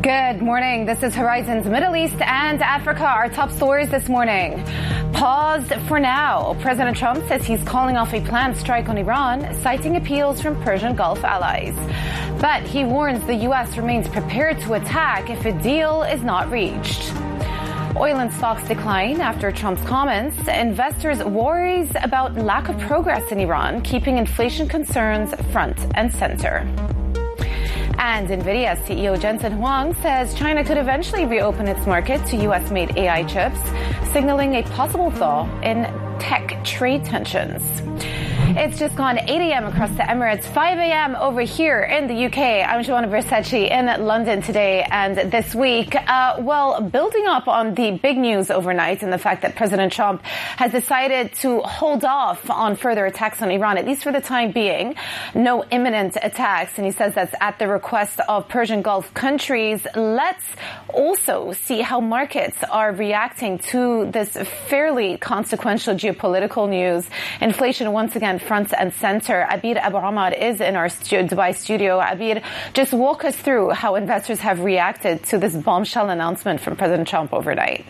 Good morning. This is Horizon's Middle East and Africa. Our top stories this morning. Paused for now. President Trump says he's calling off a planned strike on Iran, citing appeals from Persian Gulf allies. But he warns the U.S. remains prepared to attack if a deal is not reached. Oil and stocks decline after Trump's comments. Investors worries about lack of progress in Iran, keeping inflation concerns front and center. And NVIDIA CEO Jensen Huang says China could eventually reopen its market to U.S.-made AI chips, signaling a possible thaw in tech trade tensions. It's just gone 8 a.m. across the Emirates, 5 a.m. over here in the UK. I'm Joanna Versace in London today and this week. Building up on the big news overnight and the fact that President Trump has decided to hold off on further attacks on Iran, at least for the time being. No imminent attacks, and he says that's at the request of Persian Gulf countries. Let's also see how markets are reacting to this fairly consequential geopolitical news. Inflation once again front and center. Abir Abu Ahmad is in our Dubai studio. Abir, just walk us through how investors have reacted to this bombshell announcement from President Trump overnight.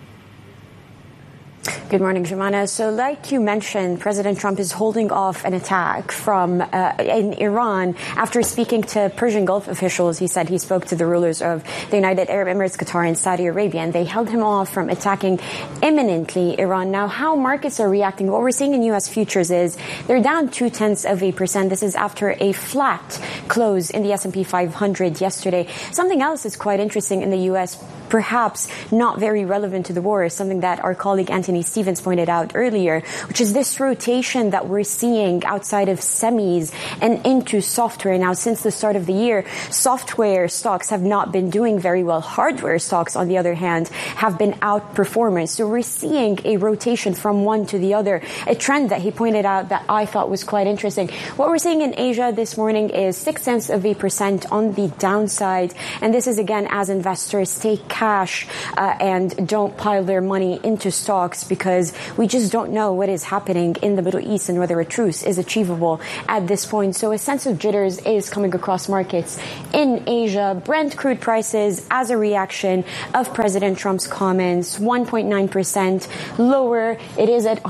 Good morning, Jumana. So like you mentioned, President Trump is holding off an attack in Iran after speaking to Persian Gulf officials. He said he spoke to the rulers of the United Arab Emirates, Qatar, and Saudi Arabia, and they held him off from attacking imminently Iran. Now, how markets are reacting, what we're seeing in U.S. futures is they're down 0.2%. This is after a flat close in the S&P 500 yesterday. Something else is quite interesting in the U.S., perhaps not very relevant to the war, is something that our colleague Anthony Stevens pointed out earlier, which is this rotation that we're seeing outside of semis and into software. Now, since the start of the year, software stocks have not been doing very well. Hardware stocks, on the other hand, have been outperforming. So we're seeing a rotation from one to the other, a trend that he pointed out that I thought was quite interesting. What we're seeing in Asia this morning is 0.6% on the downside. And this is, again, as investors take cash and don't pile their money into stocks, because we just don't know what is happening in the Middle East and whether a truce is achievable at this point. So a sense of jitters is coming across markets in Asia. Brent crude prices, as a reaction of President Trump's comments, 1.9% lower. It is at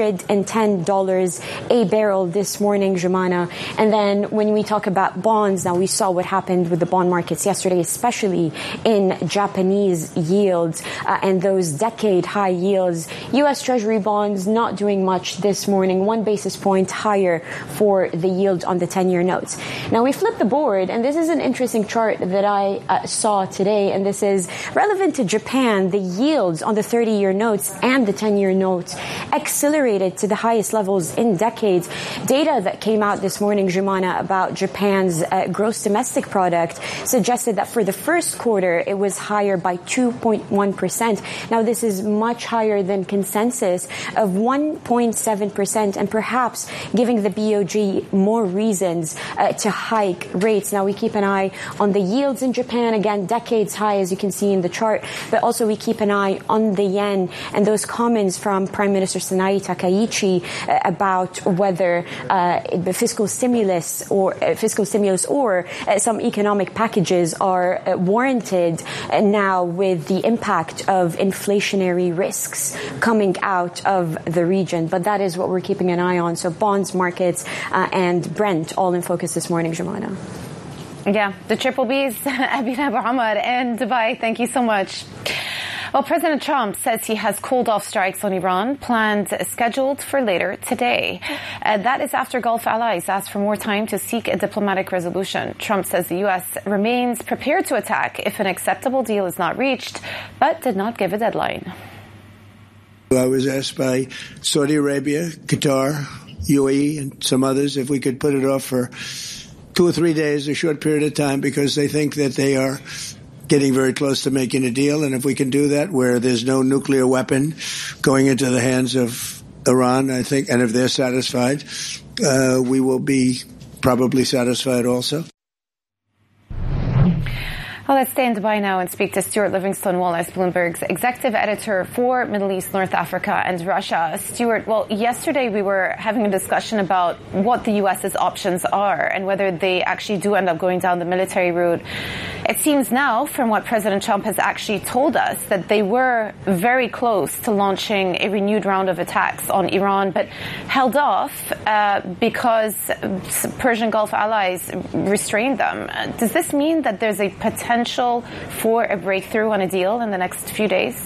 $110 a barrel this morning, Jumana. And then when we talk about bonds, now we saw what happened with the bond markets yesterday, especially in Japanese yields and those decade high yields. U.S. Treasury bonds not doing much this morning, 1 basis point higher for the yield on the 10-year notes. Now we flip the board, and this is an interesting chart that I saw today, and this is relevant to Japan. The yields on the 30-year notes and the 10-year notes accelerated to the highest levels in decades. Data that came out this morning, Jumana, about Japan's gross domestic product suggested that for the first quarter, it was higher by 2.1%. Now, this is much higher than consensus of 1.7%, and perhaps giving the BOJ more reasons to hike rates. Now, we keep an eye on the yields in Japan, again, decades high, as you can see in the chart, but also we keep an eye on the yen and those comments from Prime Minister Sanai Takaichi about whether the fiscal stimulus or some economic packages are warranted now with the impact of inflationary risks coming out of the region. But that is what we're keeping an eye on. So bonds, markets, and Brent all in focus this morning, Jumana. Yeah, the triple Bs, Abir Abu Ahmad in Dubai. Thank you so much. Well, President Trump says he has called off strikes on Iran scheduled for later today. That is after Gulf allies asked for more time to seek a diplomatic resolution. Trump says the U.S. remains prepared to attack if an acceptable deal is not reached, but did not give a deadline. I was asked by Saudi Arabia, Qatar, UAE, and some others if we could put it off for 2 or 3 days, a short period of time, because they think that they are getting very close to making a deal. And if we can do that where there's no nuclear weapon going into the hands of Iran, I think, and if they're satisfied, we will be probably satisfied also. Well, let's stay in Dubai now and speak to Stuart Livingstone-Wallace, Bloomberg's executive editor for Middle East, North Africa and Russia. Stuart, well, yesterday we were having a discussion about what the U.S.'s options are and whether they actually do end up going down the military route. It seems now, from what President Trump has actually told us, that they were very close to launching a renewed round of attacks on Iran, but held off because Persian Gulf allies restrained them. Does this mean that there's a potential for a breakthrough on a deal in the next few days?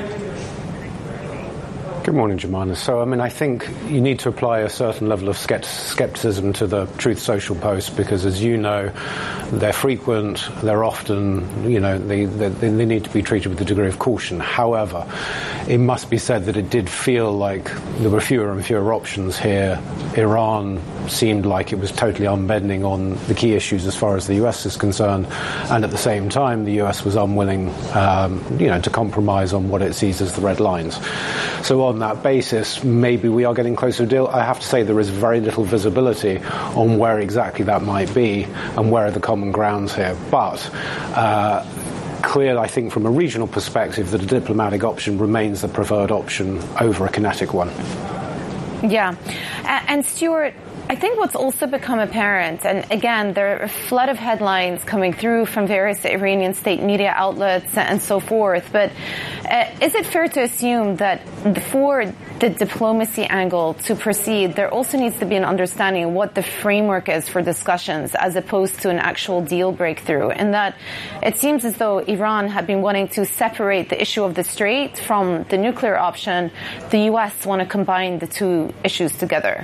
Good morning, Jemima. So, I think you need to apply a certain level of skepticism to the Truth Social posts because, as you know, they're frequent, they're often, they need to be treated with a degree of caution. However, it must be said that it did feel like there were fewer and fewer options here. Iran seemed like it was totally unbending on the key issues as far as the US is concerned, and at the same time, the US was unwilling, to compromise on what it sees as the red lines. So on that basis, maybe we are getting closer to a deal. I have to say there is very little visibility on where exactly that might be and where are the common grounds here. But clear, I think, from a regional perspective, that a diplomatic option remains the preferred option over a kinetic one. Yeah. And Stuart, I think what's also become apparent, and again, there are a flood of headlines coming through from various Iranian state media outlets and so forth, but is it fair to assume that for the diplomacy angle to proceed, there also needs to be an understanding of what the framework is for discussions as opposed to an actual deal breakthrough, and that it seems as though Iran had been wanting to separate the issue of the Strait from the nuclear option. The U.S. want to combine the two issues together.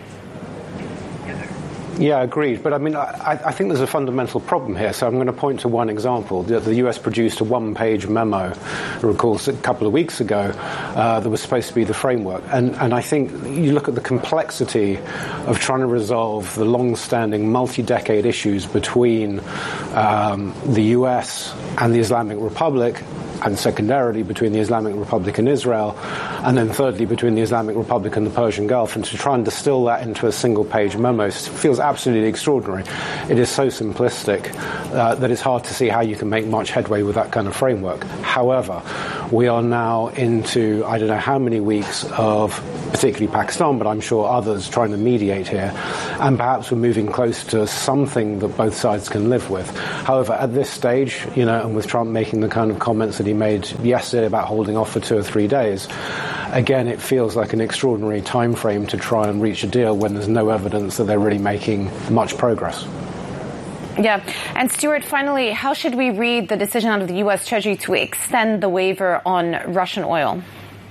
Yeah, agreed. But I think there's a fundamental problem here. So I'm going to point to one example. The US produced a one-page memo, I recall, a couple of weeks ago, that was supposed to be the framework. And I think you look at the complexity of trying to resolve the long-standing multi-decade issues between the US and the Islamic Republic, and secondarily between the Islamic Republic and Israel, and then thirdly between the Islamic Republic and the Persian Gulf, and to try and distill that into a single-page memo feels absolutely extraordinary. It is so simplistic that it's hard to see how you can make much headway with that kind of framework. However, we are now into, I don't know how many weeks of, particularly Pakistan, but I'm sure others, trying to mediate here, and perhaps we're moving close to something that both sides can live with. However, at this stage, and with Trump making the kind of comments that he made yesterday about holding off for 2 or 3 days, again, it feels like an extraordinary time frame to try and reach a deal when there's no evidence that they're really making much progress. Yeah. And Stuart, finally, how should we read the decision out of the U.S. Treasury to extend the waiver on Russian oil?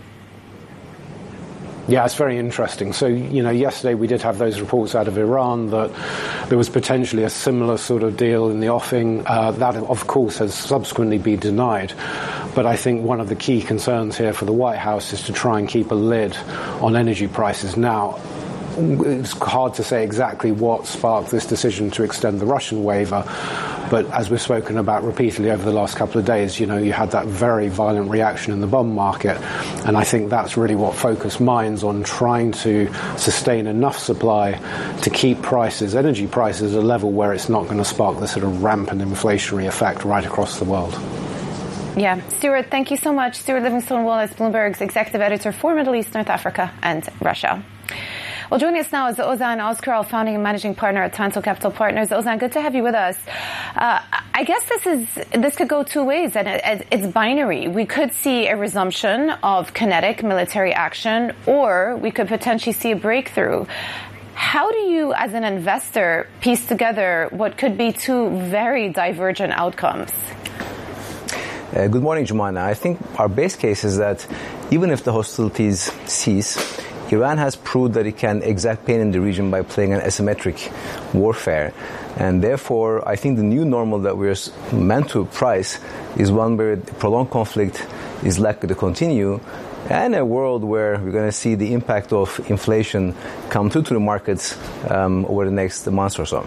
Yeah, it's very interesting. So, yesterday we did have those reports out of Iran that there was potentially a similar sort of deal in the offing. That, of course, has subsequently been denied. But I think one of the key concerns here for the White House is to try and keep a lid on energy prices. Now, it's hard to say exactly what sparked this decision to extend the Russian waiver, but as we've spoken about repeatedly over the last couple of days, you had that very violent reaction in the bond market, and I think that's really what focused minds on trying to sustain enough supply to keep energy prices at a level where it's not going to spark the sort of rampant inflationary effect right across the world. Yeah. Stuart, thank you so much. Stuart Livingston-Wallace, Bloomberg's executive editor for Middle East, North Africa and Russia. Well, joining us now is Ozan Ozkiral, founding and managing partner at Tanto Capital Partners. Ozan, good to have you with us. I guess this could go two ways, and it's binary. We could see a resumption of kinetic military action, or we could potentially see a breakthrough. How do you, as an investor, piece together what could be two very divergent outcomes? Good morning, Jumana. I think our base case is that even if the hostilities cease, Iran has proved that it can exact pain in the region by playing an asymmetric warfare. And therefore, I think the new normal that we're meant to price is one where prolonged conflict is likely to continue, and a world where we're going to see the impact of inflation come through to the markets over the next months or so.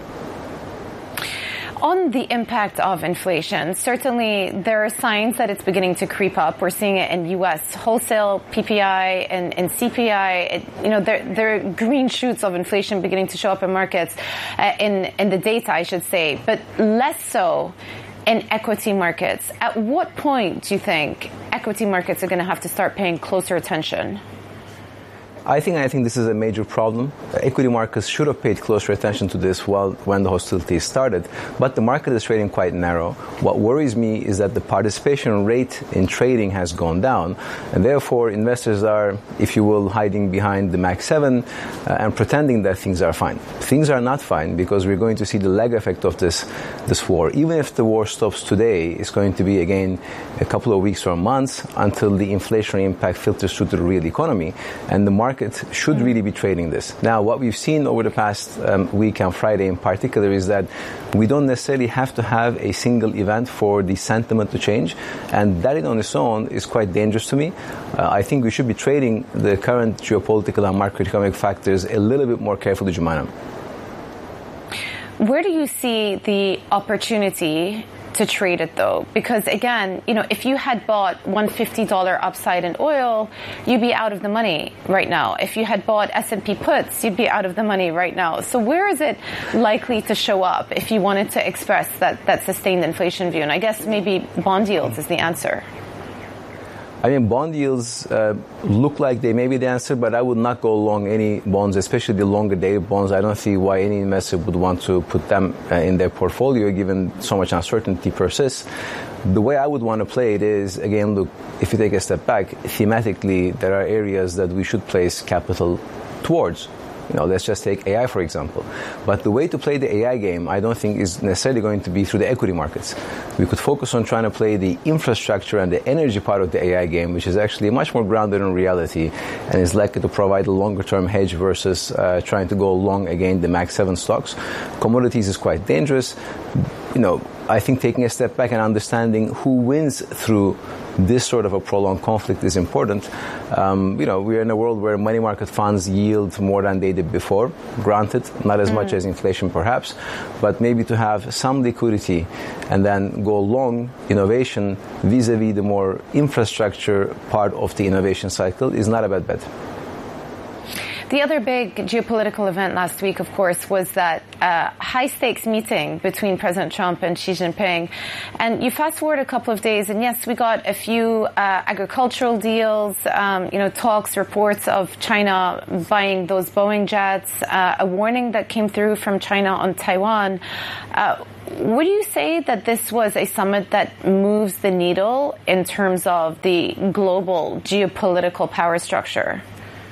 On the impact of inflation, certainly there are signs that it's beginning to creep up. We're seeing it in U.S. wholesale PPI and CPI. There are green shoots of inflation beginning to show up in markets, in the data, I should say, but less so in equity markets. At what point do you think equity markets are going to have to start paying closer attention? I think this is a major problem. Equity markets should have paid closer attention to this when the hostilities started, but the market is trading quite narrow. What worries me is that the participation rate in trading has gone down, and therefore investors are, if you will, hiding behind the Mag 7 and pretending that things are fine. Things are not fine because we're going to see the lag effect of this war. Even if the war stops today, it's going to be again a couple of weeks or months until the inflationary impact filters through to the real economy, and the market should really be trading this. Now, what we've seen over the past week and Friday in particular is that we don't necessarily have to have a single event for the sentiment to change, and that on its own is quite dangerous to me. I think we should be trading the current geopolitical and macroeconomic factors a little bit more carefully, Jumana. Where do you see the opportunity to trade it, though? Because again, if you had bought $150 upside in oil, you'd be out of the money right now. If you had bought S&P puts, you'd be out of the money right now. So where is it likely to show up if you wanted to express that sustained inflation view? And I guess maybe bond yields is the answer. I mean, bond yields look like they may be the answer, but I would not go long any bonds, especially the longer dated bonds. I don't see why any investor would want to put them in their portfolio given so much uncertainty persists. The way I would want to play it is, again, look, if you take a step back, thematically, there are areas that we should place capital towards. Let's just take AI, for example. But the way to play the AI game, I don't think is necessarily going to be through the equity markets. We could focus on trying to play the infrastructure and the energy part of the AI game, which is actually much more grounded in reality and is likely to provide a longer-term hedge versus trying to go long again the Mag 7 stocks. Commodities is quite dangerous. I think taking a step back and understanding who wins through this sort of a prolonged conflict is important. We're in a world where money market funds yield more than they did before. Granted, not as much as inflation perhaps, but maybe to have some liquidity and then go long innovation vis-a-vis the more infrastructure part of the innovation cycle is not a bad bet. The other big geopolitical event last week, of course, was that high-stakes meeting between President Trump and Xi Jinping. And you fast-forward a couple of days, and yes, we got a few agricultural deals, talks, reports of China buying those Boeing jets, a warning that came through from China on Taiwan. Would you say that this was a summit that moves the needle in terms of the global geopolitical power structure?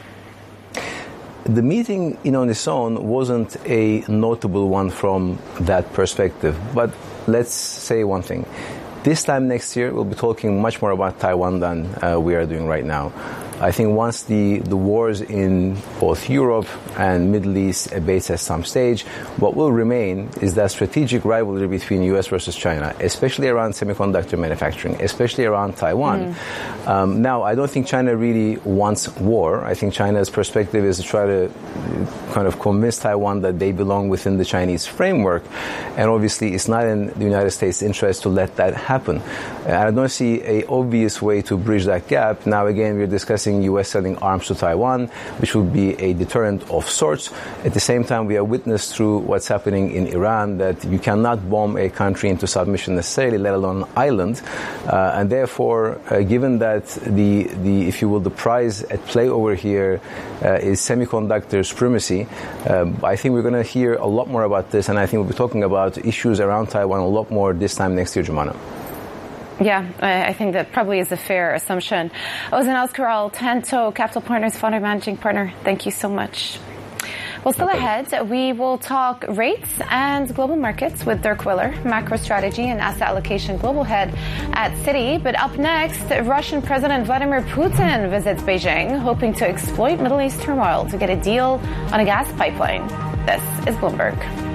The meeting, on its own, wasn't a notable one from that perspective. But let's say one thing. This time next year, we'll be talking much more about Taiwan than we are doing right now. I think once the wars in both Europe and Middle East abates at some stage, what will remain is that strategic rivalry between U.S. versus China, especially around semiconductor manufacturing, especially around Taiwan. Now, I don't think China really wants war. I think China's perspective is to try to kind of convince Taiwan that they belong within the Chinese framework. And obviously, it's not in the United States' interest to let that happen. I don't see an obvious way to bridge that gap. Now, again, we're discussing U.S. selling arms to Taiwan, which would be a deterrent of sorts. At the same time, we have witnessed through what's happening in Iran that you cannot bomb a country into submission necessarily, let alone an island. And therefore, given that the if you will, the prize at play over here is semiconductor supremacy, I think we're going to hear a lot more about this, and I think we'll be talking about issues around Taiwan a lot more this time next year, Jumana. Yeah, I think that probably is a fair assumption. Ozan Özkural, Tanto Capital Partners Founder Managing Partner, thank you so much. Well, still ahead, we will talk rates and global markets with Dirk Willer, macro strategy and asset allocation global head at Citi. But up next, Russian President Vladimir Putin visits Beijing, hoping to exploit Middle East turmoil to get a deal on a gas pipeline. This is Bloomberg.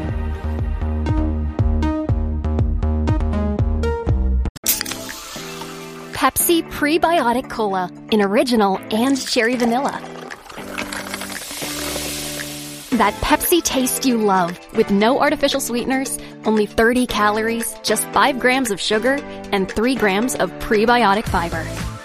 Pepsi Prebiotic Cola in original and cherry vanilla. That Pepsi taste you love with no artificial sweeteners, only 30 calories, just 5 grams of sugar, and 3 grams of prebiotic fiber.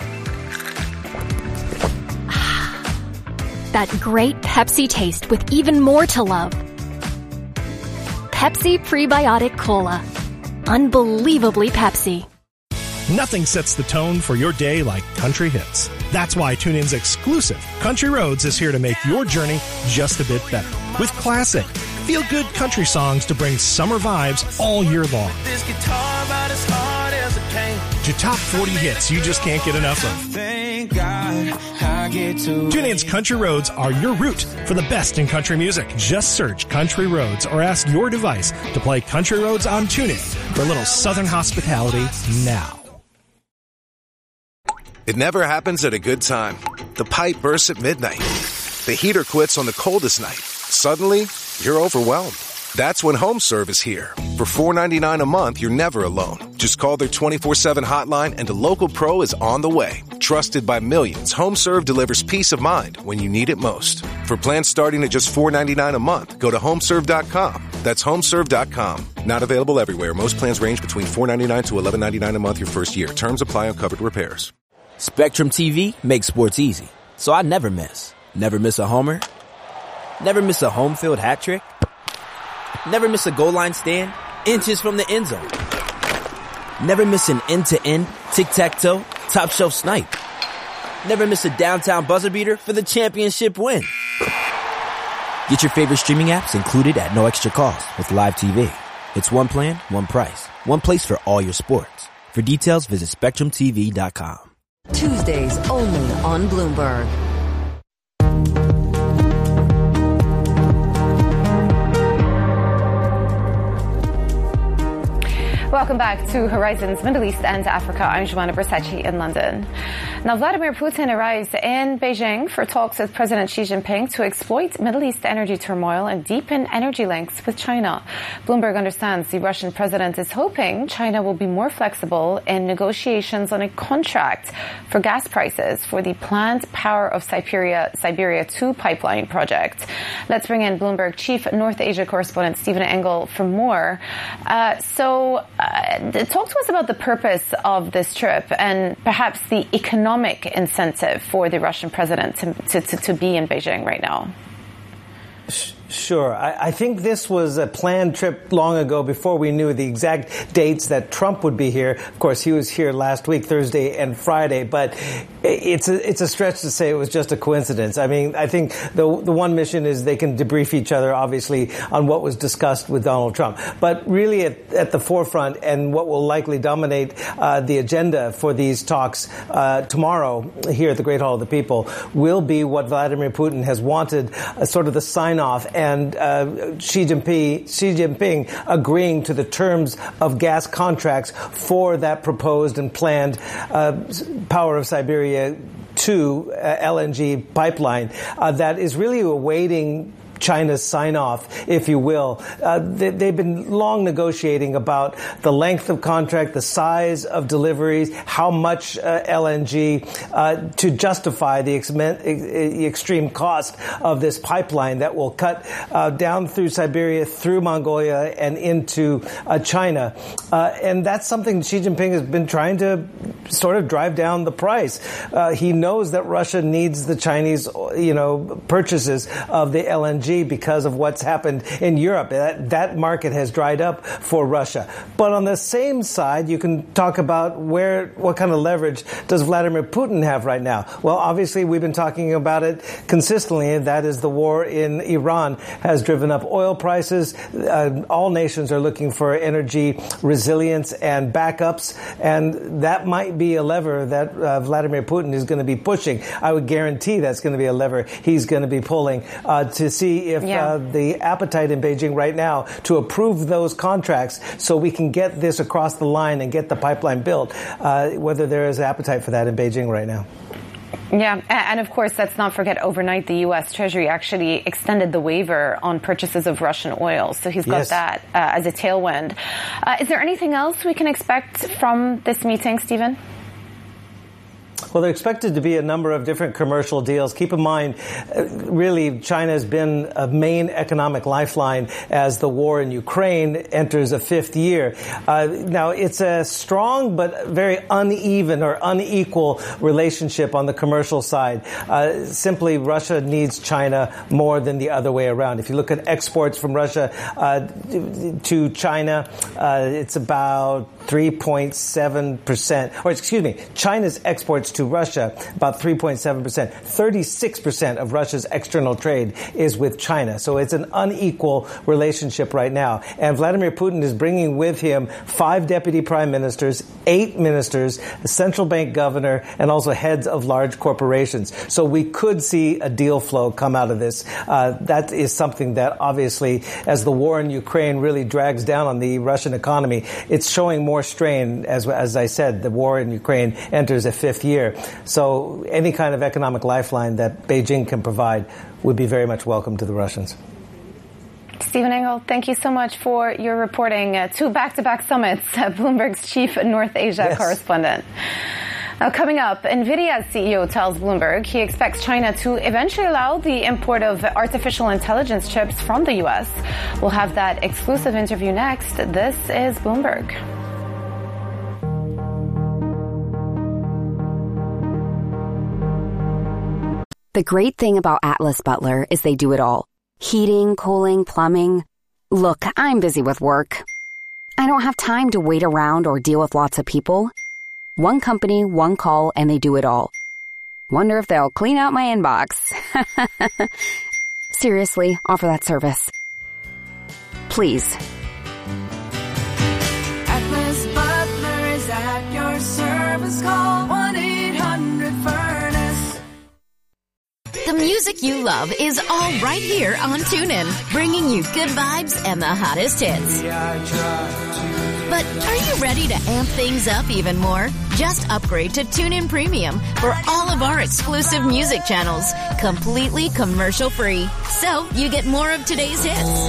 That great Pepsi taste with even more to love. Pepsi Prebiotic Cola. Unbelievably Pepsi. Nothing sets the tone for your day like country hits. That's why TuneIn's exclusive Country Roads is here to make your journey just a bit better. With classic, feel-good country songs to bring summer vibes all year long. This guitar about as hard as it can. To top 40 hits you just can't get enough of. Thank God I get to. TuneIn's Country Roads are your route for the best in country music. Just search Country Roads or ask your device to play Country Roads on TuneIn for a little Southern hospitality now. It never happens at a good time. The pipe bursts at midnight. The heater quits on the coldest night. Suddenly, you're overwhelmed. That's when HomeServe is here. For $4.99 a month, you're never alone. Just call their 24/7 hotline and a local pro is on the way. Trusted by millions, HomeServe delivers peace of mind when you need it most. For plans starting at just $4.99 a month, go to HomeServe.com. That's HomeServe.com. Not available everywhere. Most plans range between $4.99 to $11.99 a month your first year. Terms apply on covered repairs. Spectrum TV makes sports easy, so I never miss. Never miss a homer. Never miss a home field hat trick. Never miss a goal line stand, inches from the end zone. Never miss an end-to-end, tic-tac-toe, top-shelf snipe. Never miss a downtown buzzer beater for the championship win. Get your favorite streaming apps included at no extra cost with Live TV. It's one plan, one price, one place for all your sports. For details, visit SpectrumTV.com. Tuesdays only on Bloomberg. Welcome back to Horizons Middle East and Africa. I'm Joanna Bersachi in London. Now, Vladimir Putin arrives in Beijing for talks with President Xi Jinping to exploit Middle East energy turmoil and deepen energy links with China. Bloomberg understands the Russian president is hoping China will be more flexible in negotiations on a contract for gas prices for the planned Power of Siberia 2 pipeline project. Let's bring in Bloomberg Chief North Asia correspondent Stephen Engel for more. Talk to us about the purpose of this trip and perhaps the economic incentive for the Russian president to be in Beijing right now. Sure. I think this was a planned trip long ago before we knew the exact dates that Trump would be here. Of course, he was here last week, Thursday and Friday, but it's a stretch to say it was just a coincidence. I mean, I think the one mission is they can debrief each other, obviously, on what was discussed with Donald Trump. But really at the forefront and what will likely dominate the agenda for these talks tomorrow here at the Great Hall of the People will be what Vladimir Putin has wanted, sort of the sign-off, and Xi Jinping agreeing to the terms of gas contracts for that proposed and planned Power of Siberia 2 LNG pipeline that is really awaiting China's sign-off, if you will. They've been long negotiating about the length of contract, the size of deliveries, how much LNG to justify the extreme cost of this pipeline that will cut down through Siberia, through Mongolia, and into China. And that's something Xi Jinping has been trying to sort of drive down the price. He knows that Russia needs the Chinese, purchases of the LNG because of what's happened in Europe. That market has dried up for Russia. But on the same side, you can talk about what kind of leverage does Vladimir Putin have right now? Well, obviously, we've been talking about it consistently, and that is the war in Iran has driven up oil prices. All nations are looking for energy resilience and backups, and that might be a lever that Vladimir Putin is going to be pushing. I would guarantee that's going to be a lever he's going to be pulling to see if the appetite in Beijing right now to approve those contracts so we can get this across the line and get the pipeline built, whether there is appetite for that in Beijing right now. Yeah, and of course, let's not forget overnight the U.S. Treasury actually extended the waiver on purchases of Russian oil. So he's got that as a tailwind. Is there anything else we can expect from this meeting, Stephen? Well, there expected to be a number of different commercial deals. Keep in mind, really, China has been a main economic lifeline as the war in Ukraine enters a fifth year. Now, it's a strong but very uneven or unequal relationship on the commercial side. Simply, Russia needs China more than the other way around. If you look at exports from Russia to China, it's about 3.7%. Or, excuse me, China's exports to to Russia, about 3.7%. 36% of Russia's external trade is with China. So it's an unequal relationship right now. And Vladimir Putin is bringing with him 5 deputy prime ministers, 8 ministers, a central bank governor, and also heads of large corporations. So we could see a deal flow come out of this. That is something that obviously, as the war in Ukraine really drags down on the Russian economy, it's showing more strain. As I said, the war in Ukraine enters a 5th year. So any kind of economic lifeline that Beijing can provide would be very much welcome to the Russians. Stephen Engel, thank you so much for your reporting. 2 back-to-back summits, Bloomberg's chief North Asia correspondent. Now, coming up, NVIDIA's CEO tells Bloomberg he expects China to eventually allow the import of artificial intelligence chips from the U.S. We'll have that exclusive interview next. This is Bloomberg. The great thing about Atlas Butler is they do it all. Heating, cooling, plumbing. Look, I'm busy with work. I don't have time to wait around or deal with lots of people. One company, one call, and they do it all. Wonder if they'll clean out my inbox. Seriously, offer that service. Please. Atlas Butler is at your service. Call 1-800-FURNACE. The music you love is all right here on TuneIn, bringing you good vibes and the hottest hits. But are you ready to amp things up even more? Just upgrade to TuneIn Premium for all of our exclusive music channels, completely commercial-free. So you get more of today's hits,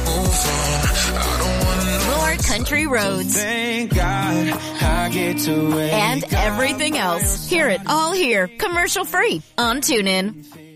more country roads, Thank God I get to and everything else. Hear it all here, commercial-free on TuneIn.